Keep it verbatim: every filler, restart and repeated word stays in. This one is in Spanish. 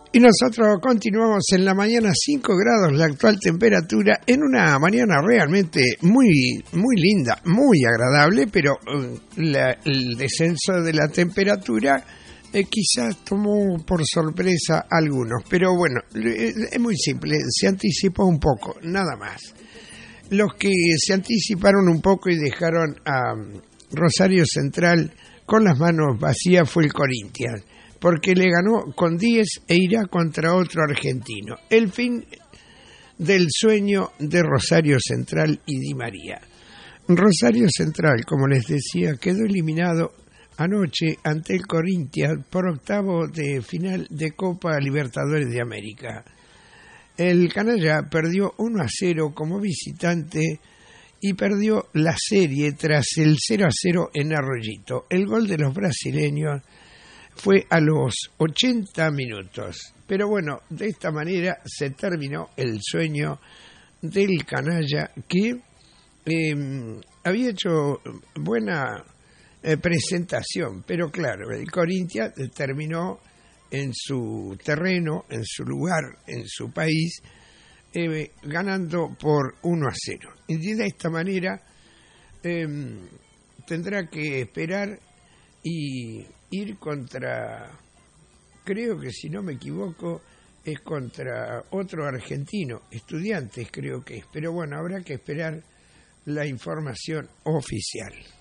Y nosotros continuamos en la mañana, cinco grados la actual temperatura, en una mañana realmente muy muy linda, muy agradable, pero uh, la, el descenso de la temperatura eh, quizás tomó por sorpresa a algunos, pero bueno, es muy simple, se anticipó un poco, nada más. Los que se anticiparon un poco y dejaron a um, Rosario Central con las manos vacías fue el Corinthians, porque le ganó con diez e irá contra otro argentino. El fin del sueño de Rosario Central y Di María. Rosario Central, como les decía, quedó eliminado anoche ante el Corinthians por octavo de final de Copa Libertadores de América. El canalla perdió uno a cero como visitante y perdió la serie tras el cero a cero en Arroyito. El gol de los brasileños fue a los ochenta minutos. Pero bueno, de esta manera se terminó el sueño del canalla que eh, había hecho buena eh, presentación. Pero claro, el Corinthians terminó en su terreno, en su lugar, en su país, eh, ganando por uno a cero. Y de esta manera eh, tendrá que esperar y ir contra, creo que si no me equivoco, es contra otro argentino, Estudiantes creo que es, pero bueno, habrá que esperar la información oficial.